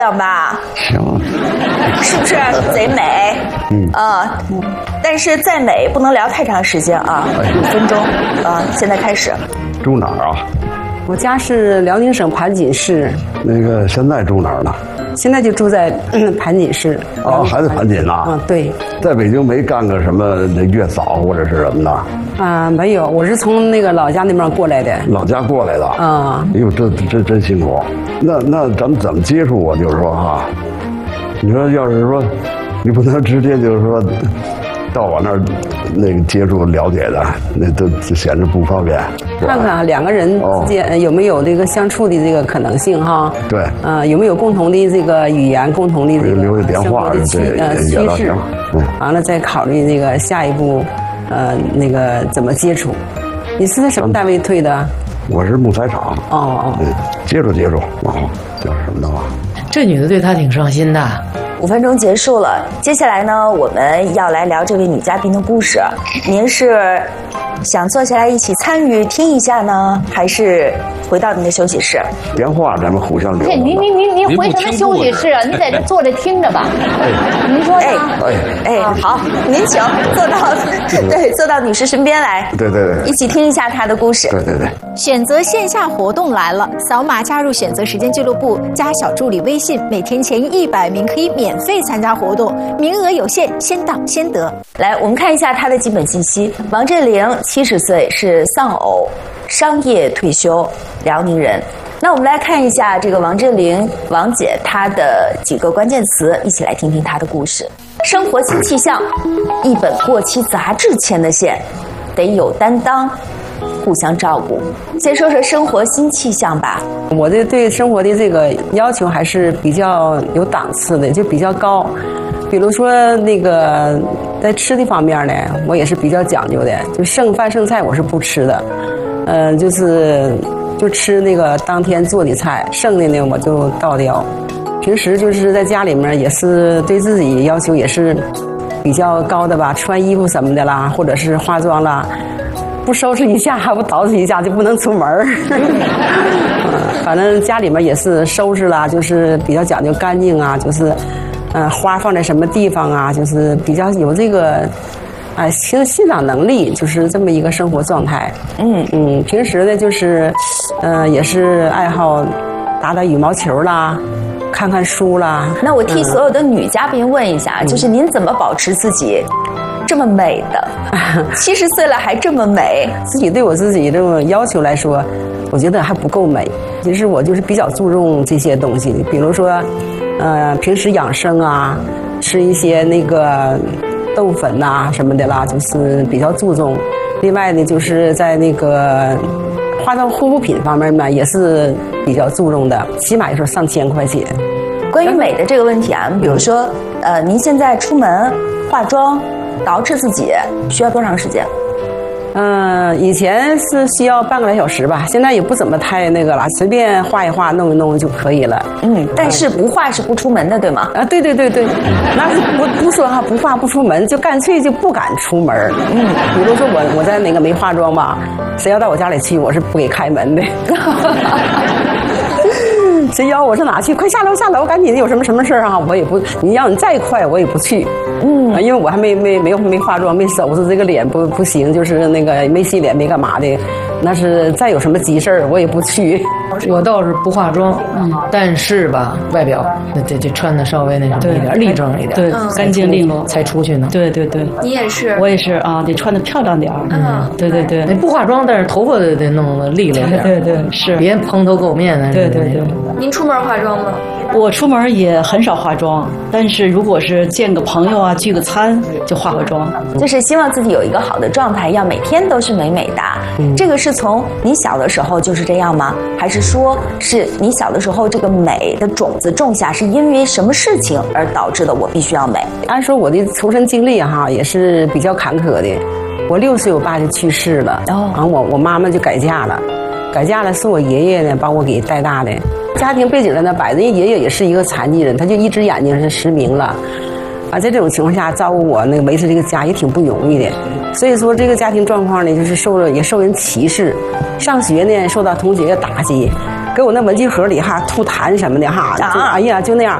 这样吧？ 行， 是不是贼美？但是再美不能聊太长时间啊，5分钟啊，现在开始。 住哪儿啊？ 我家是辽宁省盘锦市。 那个现在住哪儿呢？ 现在就住在盘锦市。 哦，还在盘锦呢？ 对。 在北京没干个什么月嫂或者是什么的？ 没有，我是从那个老家那边过来的。 老家过来的。哎呦，这真辛苦。那咱们怎么接触啊？就是说哈，你说要是说，你不能直接就是说，到我那儿那个接触了解的，那都显得不方便。 看看两个人之间有没有这个相处的这个可能性哈？ 对。 有没有共同的这个语言，共同的这个留下电话的趋势，完了再考虑那个下一步，那个怎么接触？你是在什么单位退的？ 我是木材厂。接触，叫什么的话？ 这女的对他挺上心的。 5分钟结束了，接下来呢，我们要来聊这位女嘉宾的故事。您是想坐下来一起参与听一下呢，还是回到您的休息室？ 电话咱们互相留。 您回什么休息室啊？您在这坐着听着吧。您说呢？ 好，您请坐到女士身边来。 对， 一起听一下她的故事。 对。 选择线下活动来了，扫码加入选择时间俱乐部，加小助理微信，每天前100名可以免费参加活动，名额有限，先到先得。 来，我们看一下她的基本信息。王振玲70岁，是丧偶，商业退休，辽宁人。那我们来看一下这个王振玲王姐她的几个关键词，一起来听听她的故事。生活新气象，一本过期杂志牵的线，得有担当，互相照顾。先说说生活新气象吧。 我对生活的这个要求还是比较有档次的，就比较高。比如说那个在吃的方面呢，我也是比较讲究的，就剩饭剩菜我是不吃的。就吃那个当天做的菜，剩的呢我就倒掉。平时就是在家里面也是对自己要求也是比较高的吧，穿衣服什么的啦，或者是化妆啦，不收拾一下不捯饬一下就不能出门反正家里面也是收拾啦，就是比较讲究干净啊，就是花放在什么地方啊，就是比较有这个欣赏能力，就是这么一个生活状态。平时呢就是也是爱好打羽毛球啦，看看书啦。 那我替所有的女嘉宾问一下，就是您怎么保持自己这么美的？70岁了还这么美？ 自己对我自己这种要求来说，我觉得还不够美。其实我就是比较注重这些东西，比如说平时养生啊，吃一些那个豆粉呐什么的啦，就是比较注重。另外呢，就是在那个化妆护肤品方面呢，也是比较注重的，起码也是上千块钱。 关于美的这个问题啊，比如说您现在出门化妆捯饬自己需要多长时间？ 以前是需要半个来小时吧，现在也不怎么太那个了，随便画一画弄一弄就可以了。 但是不画是不出门的，对吗？ 对，那是不说哈，不画不出门，就干脆就不敢出门。比如说我在那个没化妆吧，谁要到我家里去，我是不给开门的。谁邀我上哪去？快下楼，赶紧！有什么事啊？我也不，你要你再快，我也不去。因为我还没化妆，没收拾这个脸不行，就是那个没洗脸，没干嘛的。那是再有什么急事儿，我也不去。 我倒是不化妆，但是吧，外表得穿的稍微那什么一点，立正一点， 对，干净利落才出去呢。 对， 你也是， 我也是啊，得穿的漂亮点儿。对， 你不化妆，但是头发得弄得利落点。 对，是别蓬头垢面的。 对。 您出门化妆吗？ 我出门也很少化妆，但是如果是见个朋友啊，聚个餐就化妆。 就是希望自己有一个好的状态，要每天都是美美的。这个是从你小的时候就是这样吗？还是说是你小的时候这个美的种子种下，是因为什么事情而导致的我必须要美？ 按说我的出身经历哈也是比较坎坷的。我6岁我爸就去世了，然后我妈妈就改嫁了，是我爷爷呢把我给带大的。家庭背景在那摆着，人爷爷也是一个残疾人，他就一只眼睛是失明了。在这种情况下照顾我那个维持这个家也挺不容易的。所以说这个家庭状况呢，就是受人歧视，上学呢受到同学打击， 给我那文具盒里哈吐痰什么的哈，哎呀就那样。